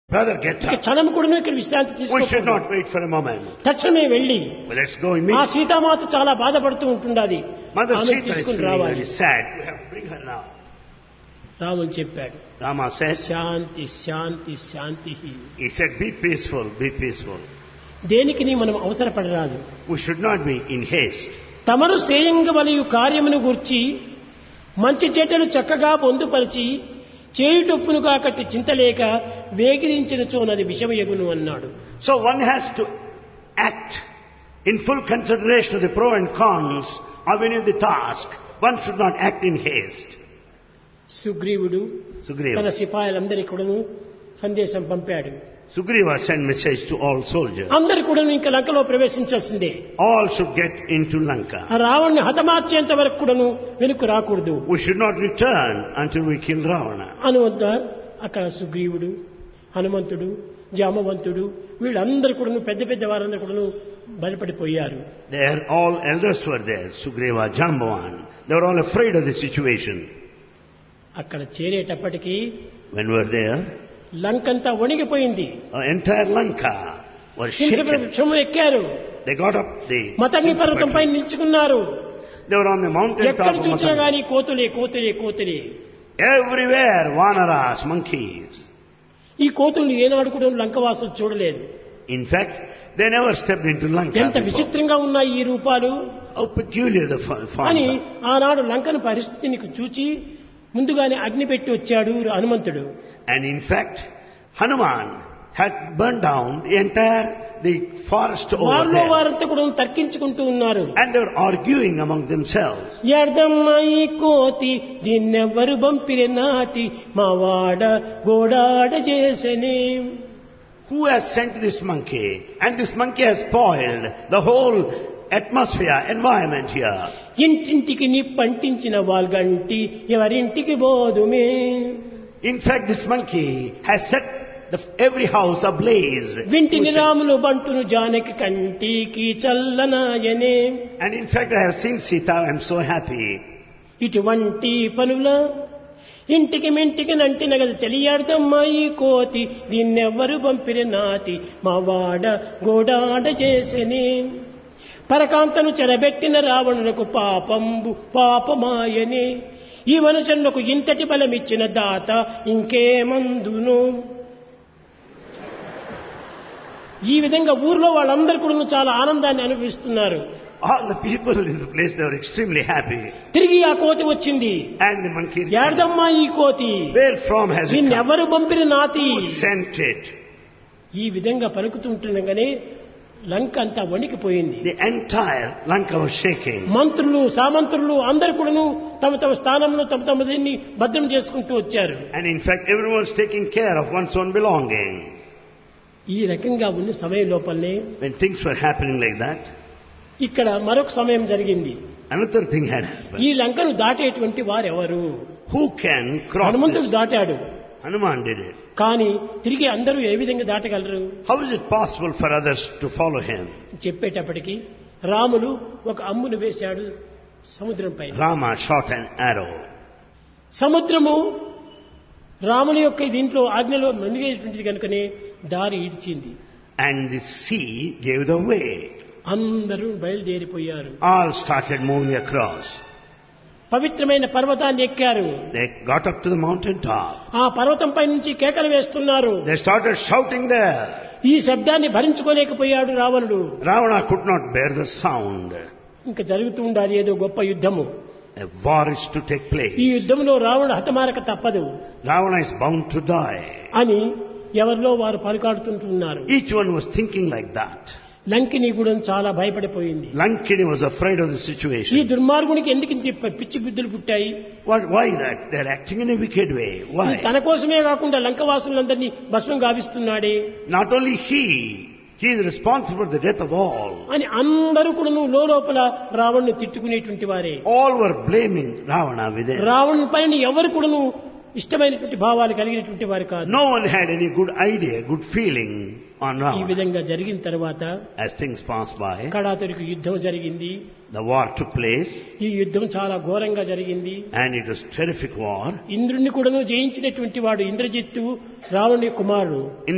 Brother, get ఇక up. క్షణం కూడా ఇక్కడ విశ్రాంతి We should తీసుకో. not wait for a moment. తక్షణమే వెళ్ళి Well, let's go ఆ immediately. సీతామాత చాలా బాధపడుతూ ఉంటుండాది. Mother ఆమె Sita is తీసుకుని feeling రావాలి. very sad. We have to bring her now. రాముడు చెప్పాడు, Rama said, Shanti Shanti Shanti. he said, be peaceful, be peaceful. దేనికి మనం అవసరపడరాదు. We should not be in haste. తమరు సేయంగవలయు కార్యమును గూర్చి మంచి చెడ్డలు చక్కగా పొందుపరిచి చేయుటొప్పును కాకట్టి చింతలేక వేగిరించిన చోనది విషమయగును అన్నాడు. So one has to act in full consideration of the pro and cons of any of the task. One should not act in haste. సుగ్రీవుడు తన Sugriva. సిపాయిలందరికీ కూడాను సందేశం పంపాడు. Sugriva sent message to all soldiers. అందరు కూడా ఇంకా లంకలో ప్రవేశించాల్సిందే. All should get into Lanka. ఆ రావణ్ణి హతమార్చేంత వరకు కూడాను వెనుక రాకూడదు We should not return until we kill Ravana. అనువద్ద అక్కడ సుగ్రీవుడు, హనుమంతుడు, జామవంతుడు వీళ్ళందరూ కూడాను పెద్ద పెద్ద వారందరూ కూడాను భయపడిపోయారు. There, all elders were there. Sugriva, Jambavan. They were all afraid of the situation. అక్కడ చేరేటప్పటికీ When we were there, లంకంతా వణిగిపోయింది. entire Lanka was హింస shaken. వృక్షము ఎక్కారు, They got up the మతమి పర్వతంపై నిల్చుకున్నారు. They were on the mountain top ఎక్కడ of చూసినా Matanga. గానీ కోతులే కోతులే కోతులే. Everywhere, vanaras, monkeys. ఈ కోతుల్ని ఏనాడు కూడా లంకవాసులు చూడలేదు. In fact, they never stepped into Lanka ఎంత before. విచిత్రంగా ఉన్నాయి ఈ రూపాలు How peculiar the అని forms are. ఆనాడు లంకను పరిస్థితిని చూచి ముందుగానే అగ్ని పెట్టి వచ్చాడు హనుమంతుడు. And in fact, Hanuman had burned down the forest over వారిలో there. వారంతా కూడా తర్కించుకుంటూ ఉన్నారు. And they were arguing among themselves. ఎర్దమ్మాయి కోతి దీన్నెవ్వరు బంపిరి నాతి మా వాడ గోడాడ చేసనే. Who has sent this monkey? And this monkey has spoiled the whole atmosphere, environment here. ఇంటింటికి నిప్పంటించిన వాల్గంటి ఎవరింటికి బోదుమే. In fact, this monkey has set every house ablaze. వింటిని రాములు బంటును జానకి కంటికి చల్లనాయనే. And in fact, I have seen Sita, I am so happy. ఇటువంటి పనుల ఇంటికి మెంటికి నంటిన గది చెలియాడదమ్మాయి కోతి దీన్నెవ్వరు పంపిరి నాతి మా వాడ గోడాడ చేసెనే. పరకాంతను చెరబెట్టిన రావణులకు పాపంబు పాపమాయనే. ఈ మనుషులకు ఇంతటి బలమిచ్చిన దాత ఇంకేమందును. ఈ విధంగా ఊర్లో వాళ్ళందరూ కూడా చాలా ఆనందాన్ని అనుభవిస్తున్నారు. All the people in the place, they were extremely happy. తిరిగి ఆ కోతి వచ్చింది. And the monkey returned. యాడదమ్మా ఈ కోతి Where from has it come? నిన్నెవరు పంపిన నాతి. Who sent it? ఈ విధంగా పలుకుతుండగానే లంక అంతా వణికిపోయింది. The entire Lanka was shaking. మంత్రులు సామంత్రులు అందరు కూడాను తమ తమ స్థానంలో తమ తమ దీన్ని భద్రం చేసుకుంటూ వచ్చారు. And in fact, everyone's taking care of one's own belonging. ఈ రకంగా ఉన్న సమయం లోపలనే When things were happening like that, ఇక్కడ మరొక సమయం జరిగింది. another thing had happened. ఈ లంకను దాటేటువంటి వారెవరు? Who can cross హనుమంతుడు this? దాటాడు. Hanuman did it. కానీ తిరిగి అందరూ ఏ విధంగా దాటగలరు? How is it possible for others to follow him? చెప్పేటప్పటికి Ramulu ఒక అమ్మును వేశాడు సముద్రం పైన. Rama shot an arrow. సముద్రము రాముని యొక్క దీంట్లో ఆజ్ఞలో మునిగేటువంటిది కనుకనే దారి ఇడిచింది. And the sea gave the way. అందరూ బయలుదేరిపోయారు. All started moving across. పవిత్రమైన పర్వతాన్ని ఎక్కారు. They got up to the mountain top. ఆ పర్వతం పై నుంచి కేకలు వేస్తున్నారు. They started shouting there. ఈ శబ్దాన్ని భరించుకోలేకపోయాడు రావణుడు. Ravana could not bear the sound. ఇంకా జరుగుతూ ఉండాలి ఏదో గొప్ప యుద్ధము. A war is to take ఈ place. యుద్ధంలో రావణుడు హతమారక తప్పదు Ravana is bound to die. అని ఎవరిలో వారు పలుకాడుతుంటున్నారు. Each one was thinking like that. Lankini కూడా చాలా భయపడిపోయింది. Lankini was afraid of the ఈ situation. దుర్మార్గునికి ఎందుకు ఇంత పిచ్చి బుద్ధులు పుట్టాయి? Why that? They're acting in a wicked way. Why? తన కోసమే కాకుండా లంకవాసులందరినీ భస్మం గావిస్తున్నాడే Not only he is responsible for the death of all. అని అందరూ కూడా లోపల రావణ్ణి తిట్టుకునేటువంటి వారే. All were blaming Ravana within. రావణుని పైన ఎవరు కూడాను ఇష్టమైనటువంటి భావాలు కలిగినటువంటి వారు కాదు. No one had any good idea, good feeling on ఈ Ravana. విధంగా జరిగిన తర్వాత As things passed by, కడాతరికి యుద్ధం జరిగింది. the war took place, ఈ యుద్ధం చాలా ఘోరంగా జరిగింది. and it was terrific war. ఇంద్రుణ్ణి కూడాను జయించినటువంటి వాడు ఇంద్రజిత్తు రావణుని కుమారుడు.